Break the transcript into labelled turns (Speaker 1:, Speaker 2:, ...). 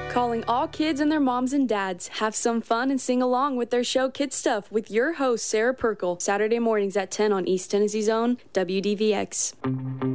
Speaker 1: Calling all kids and their moms and dads. Have some fun and sing along with their show Kid Stuff with your host, Sarah Perkle. Saturday mornings at 10 on East Tennessee's own WDVX.